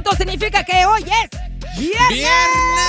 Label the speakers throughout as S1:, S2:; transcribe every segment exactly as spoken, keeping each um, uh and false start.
S1: minutos significa que hoy es viernes.
S2: ¡Viernes!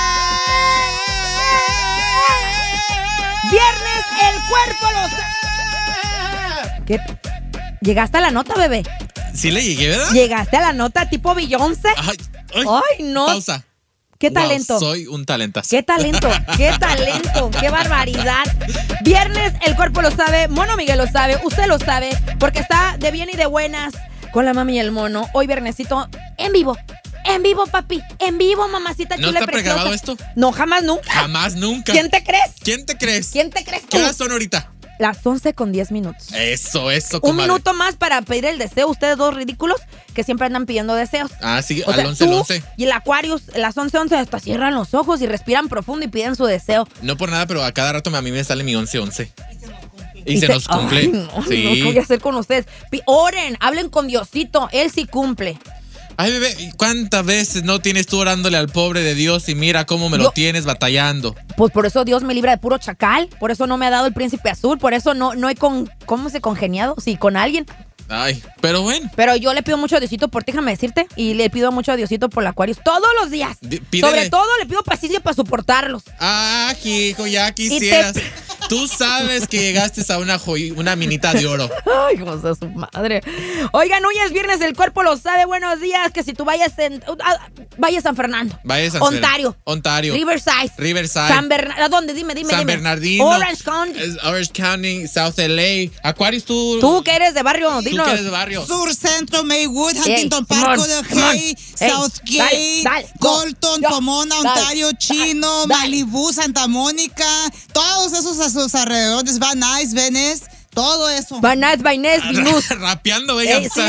S1: Viernes, el cuerpo lo sabe. ¿Qué? ¿Llegaste a la nota, bebé?
S2: Sí le llegué, ¿verdad?
S1: ¿Llegaste a la nota tipo Beyoncé?
S2: Ay, ay,
S1: Ay, no.
S2: Pausa.
S1: ¿Qué
S2: Wow,
S1: talento?
S2: soy un talentazo.
S1: ¡Qué talento! ¡Qué talento! ¡Qué barbaridad! Viernes, el cuerpo lo sabe, Mono Miguel lo sabe, usted lo sabe, porque está de bien y de buenas con la mami y el mono. Hoy viernesito en vivo. En vivo, papi. En vivo, mamacita
S2: ¿No
S1: chula
S2: está
S1: preciosa.
S2: pregrabado esto?
S1: No, jamás, nunca.
S2: Jamás, nunca.
S1: ¿Quién te crees?
S2: ¿Quién te crees?
S1: ¿Quién te crees tú?
S2: ¿Qué horas son ahorita?
S1: Las once con diez minutos.
S2: Eso, eso,
S1: Un
S2: comadre.
S1: minuto más para pedir el deseo. Ustedes dos ridículos que siempre andan pidiendo deseos.
S2: Ah, sí,
S1: O
S2: al
S1: sea,
S2: once,
S1: tú
S2: al once.
S1: y el Aquarius, las once once hasta cierran los ojos y respiran profundo y piden su deseo.
S2: No por nada, pero a cada rato a mí me sale mi once once. Y, se,
S1: se-
S2: nos cumple.
S1: Ay, no,
S2: sí.
S1: no, ¿qué voy a hacer con ustedes? Pi- Oren, hablen con Diosito, Él sí cumple.
S2: Ay, bebé, ¿y ¿cuántas veces no tienes tú orándole al pobre de Dios y mira cómo me
S1: Yo-
S2: lo tienes batallando?
S1: Pues por eso Dios me libra de puro chacal, por eso no me ha dado el príncipe azul, por eso no, no he con, ¿cómo se congeniado? Sí, con alguien.
S2: Ay, pero bueno.
S1: Pero yo le pido mucho a Diosito por, déjame decirte, y le pido mucho a Diosito por la Aquarius todos los días.
S2: Di- pídele.
S1: Sobre todo le pido paciencia para soportarlos.
S2: Ah, hijo, ya quisieras.
S1: te-
S2: Tú sabes que llegaste a una, joy- una minita de oro.
S1: Ay, hijos de su madre. Oigan, hoy es viernes, el cuerpo lo sabe. Buenos días, que si tú vayas en... ah, vaya a San Fernando.
S2: Vaya a San
S1: Ontario.
S2: Fer- Ontario.
S1: Riverside.
S2: Riverside.
S1: San Bernardino. ¿A dónde? Dime, dime,
S2: San
S1: dime.
S2: Bernardino.
S1: Orange County.
S2: Es Orange County, South L A. Aquarius, tú.
S1: Tú que eres de barrio,
S2: Tú
S1: dinos.
S2: que eres de barrio.
S3: Sur, Centro, Maywood,
S1: Ey,
S3: Huntington
S1: come
S3: Park,
S1: on,
S3: Cother
S1: come on.
S3: Hay,
S1: Ey,
S3: Southgate,
S1: dale, dale,
S3: Colton,
S1: yo,
S3: Pomona,
S1: dale,
S3: Ontario,
S1: dale,
S3: Chino,
S1: dale.
S3: Malibu, Santa Mónica, todos esos a sus alrededores, Van Nuys, Venice, todo eso.
S1: Van Nuys, Van Nuys, Venus.
S2: Rapeando, ella.
S1: Eh, sí.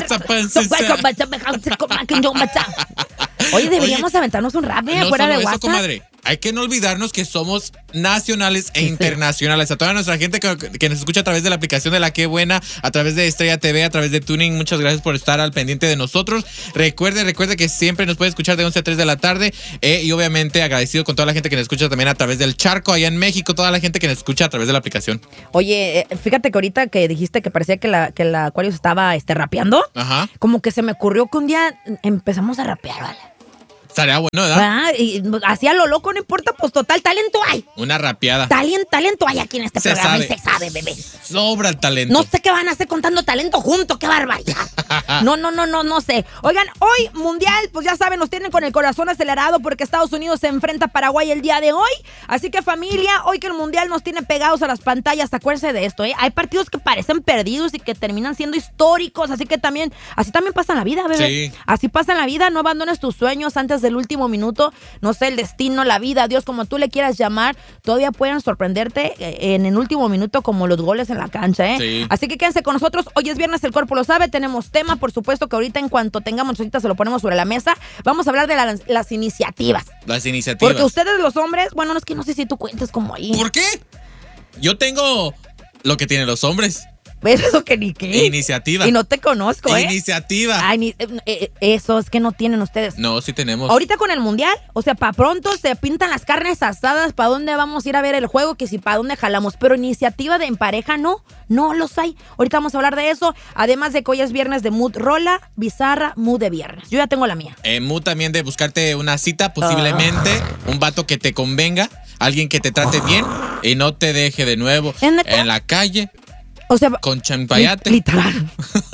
S1: Oye, deberíamos aventarnos un rap, ¿eh?
S2: No
S1: Fuera
S2: solo
S1: de
S2: eso,
S1: WhatsApp.
S2: comadre. Hay que no olvidarnos que somos nacionales e
S1: Sí, sí.
S2: internacionales. A toda nuestra gente que, que nos escucha a través de la aplicación de La Qué Buena, a través de Estrella T V, a través de Tuning, muchas gracias por estar al pendiente de nosotros. Recuerde, recuerde que siempre nos puede escuchar de once a tres de la tarde. Eh, y obviamente agradecido con toda la gente que nos escucha también a través del charco allá en México, toda la gente que nos escucha a través de la aplicación.
S1: Oye, eh, fíjate que ahorita que dijiste que parecía que la, que la Aquarius estaba este, rapeando,
S2: Ajá.
S1: como que se me ocurrió que un día empezamos a rapear, ¿vale?
S2: Estaría bueno, ¿verdad?
S1: Ah, y hacía lo loco, no importa, pues total, talento hay.
S2: Una rapeada.
S1: Talento, talento hay aquí en este
S2: Se
S1: programa
S2: sabe.
S1: y se sabe, bebé.
S2: Sobra el talento.
S1: No sé qué van a hacer contando talento juntos, qué barbaridad. No, no, no, no, no sé. Oigan, hoy mundial, pues ya saben, nos tienen con el corazón acelerado porque Estados Unidos se enfrenta a Paraguay el día de hoy. Así que familia, hoy que el mundial nos tiene pegados a las pantallas, acuérdense de esto, ¿eh? Hay partidos que parecen perdidos y que terminan siendo históricos, así que también, así también pasa en la vida, bebé.
S2: Sí.
S1: Así pasa en la vida, no abandones tus sueños antes del último minuto. No sé, el destino, la vida, Dios, como tú le quieras llamar, todavía pueden sorprenderte eh, en el último minuto como los goles en la cancha, ¿eh?
S2: Sí.
S1: Así que quédense con nosotros. Hoy es viernes, el cuerpo lo sabe. Tenemos tema, por supuesto, que ahorita en cuanto tengamos ahorita se lo ponemos sobre la mesa. Vamos a hablar de las, las iniciativas.
S2: Las iniciativas.
S1: Porque ustedes los hombres, bueno, no es que no sé si tú cuentes como ahí.
S2: ¿Por qué? Yo tengo lo que tienen los hombres.
S1: ¿Ves eso que ni qué?
S2: Iniciativa.
S1: Y no te conozco, ¿eh?
S2: Iniciativa.
S1: Ay, ni- eh, eh, eso es que no tienen ustedes.
S2: No, sí tenemos.
S1: Ahorita con el mundial, o sea, para pronto se pintan las carnes asadas, para dónde vamos a ir a ver el juego, que si para dónde jalamos, pero iniciativa de en pareja no, no los hay. Ahorita vamos a hablar de eso, además de que hoy es viernes de mood rola, bizarra, mood de viernes. Yo ya tengo la mía.
S2: Eh, Mu también de buscarte una cita, posiblemente un vato que te convenga, alguien que te trate bien y no te deje de nuevo
S1: ¿Es neta?
S2: en la calle
S1: O sea,
S2: con champayate.
S1: li- literal.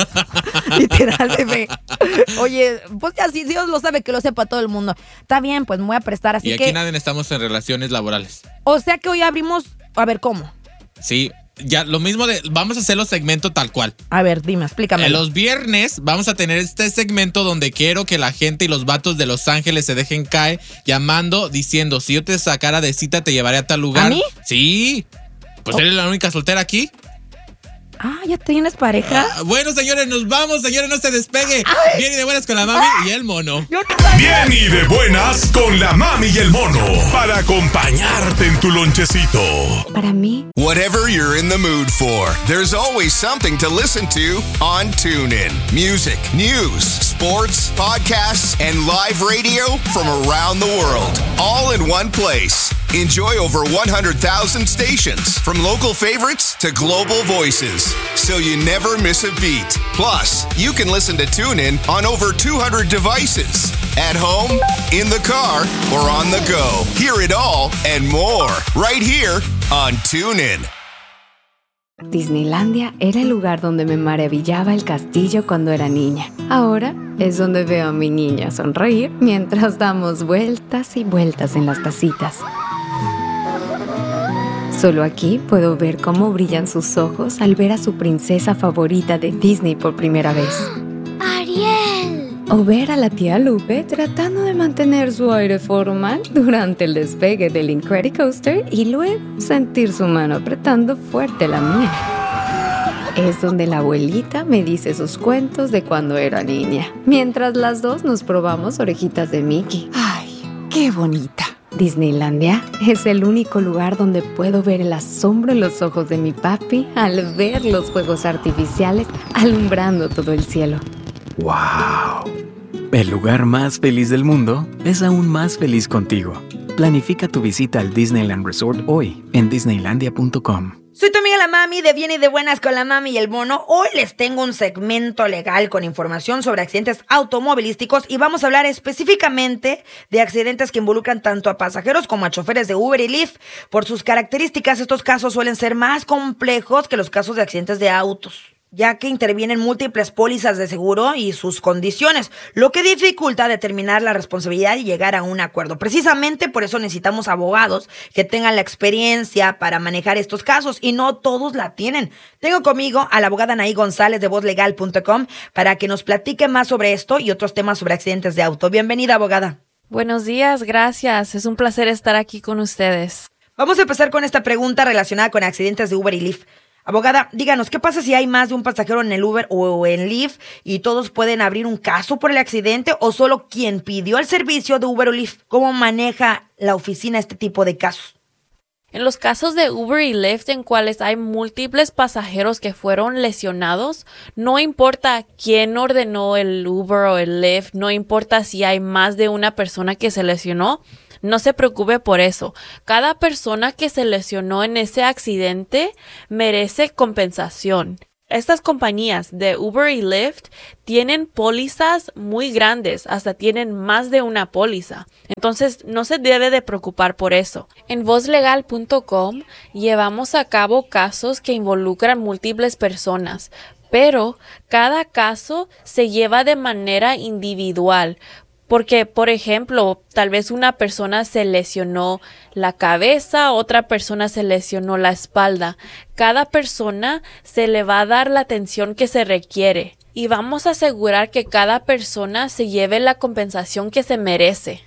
S1: Literal, bebé. Oye, pues ya si Dios lo sabe, que lo sepa todo el mundo. Está bien, pues me voy a prestar, así
S2: Y aquí
S1: que...
S2: nadie estamos en relaciones laborales.
S1: O sea que hoy abrimos... A ver, ¿cómo?
S2: Sí, ya lo mismo de... Vamos a hacer los segmentos tal cual.
S1: A ver, dime, explícame.
S2: En los viernes vamos a tener este segmento donde quiero que la gente y los vatos de Los Ángeles se dejen caer llamando, diciendo, si yo te sacara de cita te llevaré a tal lugar.
S1: ¿A mí?
S2: Sí. Pues
S1: Oh.
S2: eres la única soltera aquí.
S1: Ah, ¿ya tienes pareja?
S2: Ah, bueno, señores, nos vamos, señores, no se despegue.
S1: Ay.
S2: Bien y de buenas con la mami y el mono.
S1: Yo no sabía.
S4: Bien y de buenas con la mami y el mono. Para acompañarte en tu lonchecito.
S1: Para mí.
S5: Whatever you're in the mood for, there's always something to listen to on TuneIn. Music, news, sports, podcasts, and live radio from around the world. All in one place. Enjoy over one hundred thousand stations, from local favorites to global voices, so you never miss a beat. Plus, you can listen to TuneIn on over two hundred devices. At home, in the car, or on the go. Hear it all and more right here on TuneIn.
S6: Disneylandia era el lugar donde me maravillaba el castillo cuando era niña. Ahora es donde veo a mi niña sonreír mientras damos vueltas y vueltas en las tacitas. Solo aquí puedo ver cómo brillan sus ojos al ver a su princesa favorita de Disney por primera vez.
S7: ¡Ariel!
S6: O ver a la tía Lupe tratando de mantener su aire formal durante el despegue del Incredicoaster y luego sentir su mano apretando fuerte la mía. Es donde la abuelita me dice sus cuentos de cuando era niña, mientras las dos nos probamos orejitas de Mickey.
S3: Ay, qué bonita.
S6: Disneylandia es el único lugar donde puedo ver el asombro en los ojos de mi papi al ver los fuegos artificiales alumbrando todo el cielo.
S8: ¡Wow! El lugar más feliz del mundo es aún más feliz contigo. Planifica tu visita al Disneyland Resort hoy en disneylandia punto com.
S1: Soy tu amiga la Mami, de Bien y de Buenas con la Mami y el Mono. Hoy les tengo un segmento legal con información sobre accidentes automovilísticos y vamos a hablar específicamente de accidentes que involucran tanto a pasajeros como a choferes de Uber y Lyft. Por sus características, estos casos suelen ser más complejos que los casos de accidentes de autos, ya que intervienen múltiples pólizas de seguro y sus condiciones, lo que dificulta determinar la responsabilidad y llegar a un acuerdo. Precisamente por eso necesitamos abogados que tengan la experiencia para manejar estos casos y no todos la tienen. Tengo conmigo a la abogada Anaí González de voz legal punto com para que nos platique más sobre esto y otros temas sobre accidentes de auto. Bienvenida, abogada.
S9: Buenos días, gracias. Es un placer estar aquí con ustedes.
S1: Vamos a empezar con esta pregunta relacionada con accidentes de Uber y Lyft. Abogada, díganos, ¿qué pasa si hay más de un pasajero en el Uber o en Lyft y todos pueden abrir un caso por el accidente o solo quien pidió el servicio de Uber o Lyft? ¿Cómo maneja la oficina este tipo de casos?
S9: En los casos de Uber y Lyft en cuales hay múltiples pasajeros que fueron lesionados, no importa quién ordenó el Uber o el Lyft, no importa si hay más de una persona que se lesionó, no se preocupe por eso. Cada persona que se lesionó en ese accidente merece compensación. Estas compañías de Uber y Lyft tienen pólizas muy grandes, hasta tienen más de una póliza. Entonces, no se debe de preocupar por eso. En voz legal punto com llevamos a cabo casos que involucran múltiples personas, pero cada caso se lleva de manera individual. Porque, por ejemplo, tal vez una persona se lesionó la cabeza, otra persona se lesionó la espalda. Cada persona se le va a dar la atención que se requiere y vamos a asegurar que cada persona se lleve la compensación que se merece.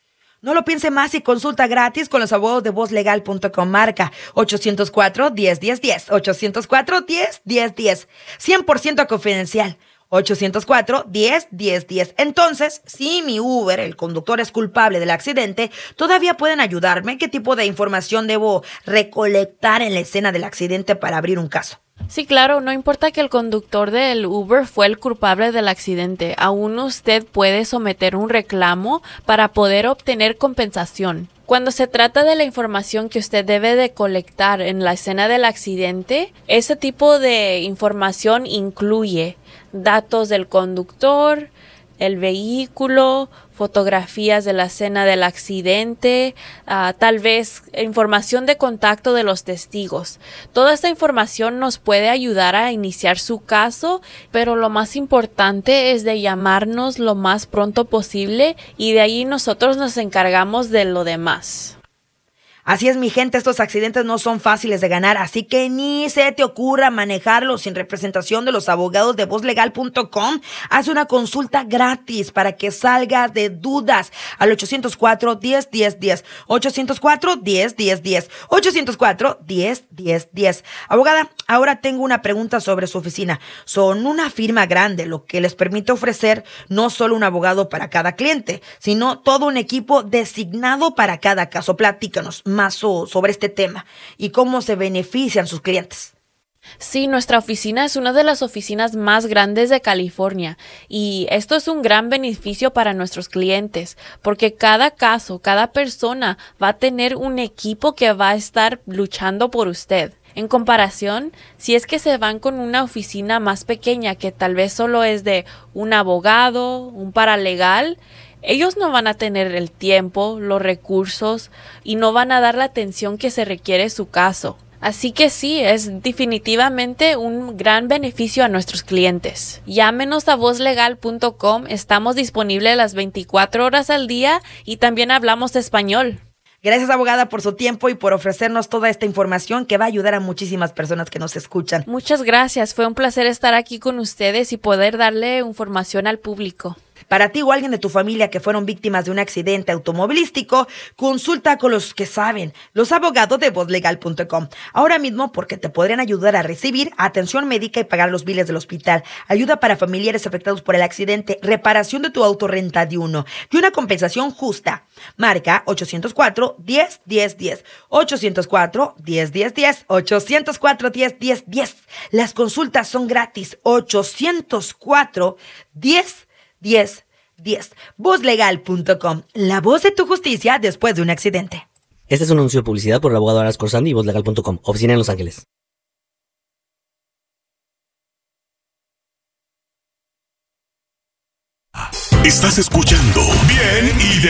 S1: No lo piense más y consulta gratis con los abogados de voz legal punto com. Marca ocho cero cuatro, diez, diez, diez. ocho cero cuatro, diez, diez, diez. cien por ciento confidencial. ocho cero cuatro, diez, diez, diez. Entonces, si mi Uber, el conductor, es culpable del accidente, ¿todavía pueden ayudarme? ¿Qué tipo de información debo recolectar en la escena del accidente para abrir un caso?
S9: Sí, claro, no importa que el conductor del Uber fue el culpable del accidente, aún usted puede someter un reclamo para poder obtener compensación. Cuando se trata de la información que usted debe de colectar en la escena del accidente, ese tipo de información incluye datos del conductor, el vehículo, fotografías de la escena del accidente, uh, tal vez información de contacto de los testigos. Toda esta información nos puede ayudar a iniciar su caso, pero lo más importante es de llamarnos lo más pronto posible y de ahí nosotros nos encargamos de lo demás.
S1: Así es, mi gente, estos accidentes no son fáciles de ganar, así que ni se te ocurra manejarlos sin representación de los abogados de voz legal punto com. Haz una consulta gratis para que salgas de dudas al ocho cero cuatro, diez, diez, diez. ocho cero cuatro, diez, diez, diez. ocho cero cuatro, diez, diez, diez. Abogada, ahora tengo una pregunta sobre su oficina. Son una firma grande, lo que les permite ofrecer no solo un abogado para cada cliente, sino todo un equipo designado para cada caso. Platícanos más sobre este tema y cómo se benefician sus clientes.
S9: Sí, nuestra oficina es una de las oficinas más grandes de California y esto es un gran beneficio para nuestros clientes porque cada caso, cada persona va a tener un equipo que va a estar luchando por usted. En comparación, si es que se van con una oficina más pequeña que tal vez solo es de un abogado, un paralegal, ellos no van a tener el tiempo, los recursos y no van a dar la atención que se requiere en su caso. Así que sí, es definitivamente un gran beneficio a nuestros clientes. Llámenos a voz legal punto com, estamos disponibles las veinticuatro horas al día y también hablamos español.
S1: Gracias, abogada, por su tiempo y por ofrecernos toda esta información que va a ayudar a muchísimas personas que nos escuchan.
S9: Muchas gracias, fue un placer estar aquí con ustedes y poder darle información al público.
S1: Para ti o alguien de tu familia que fueron víctimas de un accidente automovilístico, consulta con los que saben, los abogados de voz legal punto com. Ahora mismo, porque te podrían ayudar a recibir atención médica y pagar los biles del hospital, ayuda para familiares afectados por el accidente, reparación de tu auto, renta de uno y una compensación justa. Marca ochocientos cuatro, diez, diez, diez, ochocientos cuatro, diez, diez, diez, ochocientos cuatro, diez, diez, diez. Las consultas son gratis. ochocientos cuatro, diez, diez, diez. voz legal punto com. La voz de tu justicia después de un accidente.
S10: Este es un anuncio de publicidad por el abogado Aras Corsandi y voz legal punto com. Oficina en Los Ángeles.
S4: Estás escuchando Bien y de